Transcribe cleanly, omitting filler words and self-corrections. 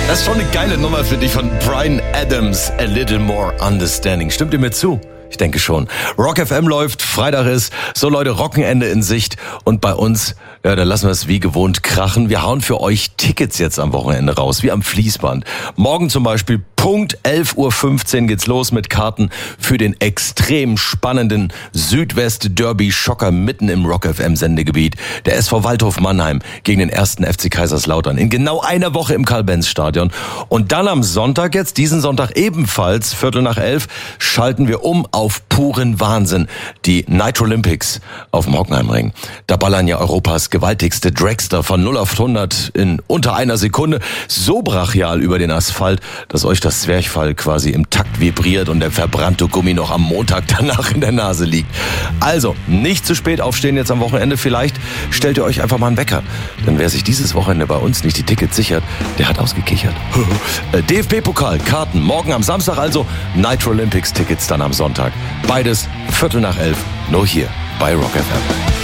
Das ist schon eine geile Nummer für dich von Bryan Adams. A Little More Understanding. Stimmt ihr mir zu? Ich denke schon. Rock FM läuft, Freitag ist, so Leute, Rockenende in Sicht. Und bei uns, ja, da lassen wir es wie gewohnt krachen. Wir hauen für euch Tickets jetzt am Wochenende raus, wie am Fließband. Morgen zum Beispiel Punkt 11.15 Uhr geht's los mit Karten für den extrem spannenden Südwest-Derby-Schocker mitten im Rock FM-Sendegebiet. Der SV Waldhof Mannheim gegen den 1. FC Kaiserslautern in genau einer Woche im Karl-Benz-Stadion. Und dann am Sonntag jetzt, diesen Sonntag ebenfalls, 11:15, schalten wir um auf puren Wahnsinn. Die Night Olympics auf dem Hockenheimring. Da ballern ja Europas gewaltigste Dragster von 0 auf 100 in unter einer Sekunde so brachial über den Asphalt, dass euch das Zwerchfall quasi im Takt vibriert und der verbrannte Gummi noch am Montag danach in der Nase liegt. Also, nicht zu spät aufstehen jetzt am Wochenende. Vielleicht stellt ihr euch einfach mal einen Wecker. Denn wer sich dieses Wochenende bei uns nicht die Tickets sichert, der hat ausgekichert. DFB-Pokal, Karten, morgen am Samstag also, Night Olympics Tickets dann am Sonntag. Beides 11:15, nur hier bei Rock FM.